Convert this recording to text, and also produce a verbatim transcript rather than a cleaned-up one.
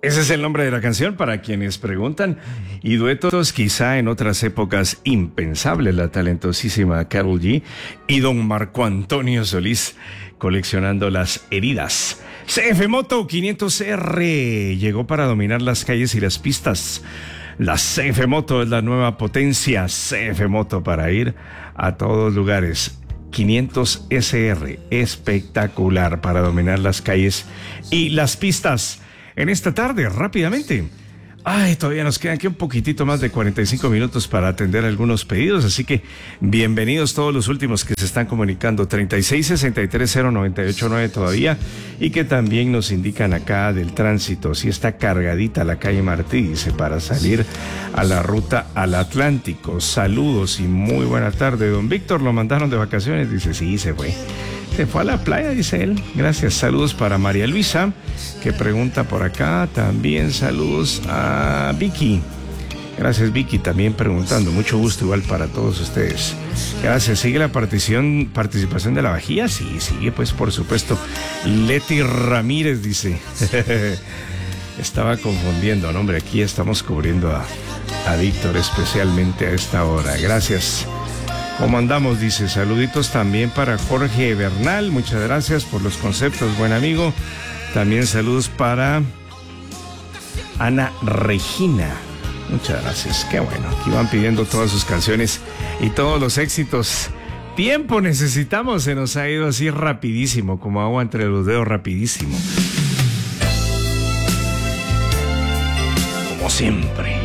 Ese es el nombre de la canción para quienes preguntan. Y duetos quizá en otras épocas impensables, la talentosísima Karol G y don Marco Antonio Solís coleccionando las heridas. C F Moto quinientos R llegó para dominar las calles y las pistas. La C F Moto es la nueva potencia. C F Moto para ir a todos lugares. quinientos S R, espectacular para dominar las calles y las pistas. En esta tarde, rápidamente. Ay, todavía nos quedan aquí un poquitito más de cuarenta y cinco minutos para atender algunos pedidos, así que bienvenidos todos los últimos que se están comunicando. treinta y seis sesenta y tres cero noventa y ocho nueve todavía, y que también nos indican acá del tránsito. Si está cargadita la calle Martí, dice, para salir a la ruta al Atlántico. Saludos y muy buena tarde. Don Víctor, ¿lo mandaron de vacaciones? Dice, sí, se fue. Se fue a la playa, dice él. Gracias. Saludos para María Luisa, que pregunta por acá. También saludos a Vicky. Gracias, Vicky, también preguntando. Mucho gusto igual para todos ustedes. Gracias. ¿Sigue la participación, participación de la vajilla? Sí, sigue, pues, por supuesto. Leti Ramírez dice. Estaba confundiendo, no, hombre. Aquí estamos cubriendo a, a Víctor especialmente a esta hora. Gracias. ¿Cómo andamos? Dice, saluditos también para Jorge Bernal, muchas gracias por los conceptos, buen amigo. También saludos para Ana Regina, muchas gracias, qué bueno, aquí van pidiendo todas sus canciones y todos los éxitos. Tiempo necesitamos, se nos ha ido así rapidísimo, como agua entre los dedos, rapidísimo. Como siempre.